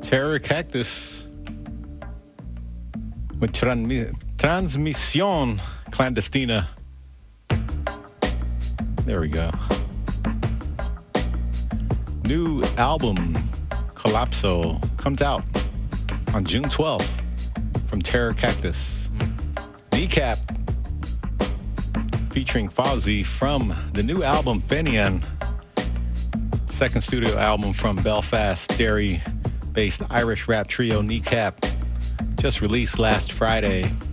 Terror Cactus with Transmisión Clandestina. There we go. New album, Collapso, comes out on June 12th from Terror Cactus. Kneecap, featuring Fauzi from the new album, Fenian. Second studio album from Belfast, Derry-based Irish rap trio Kneecap. Just released last Friday.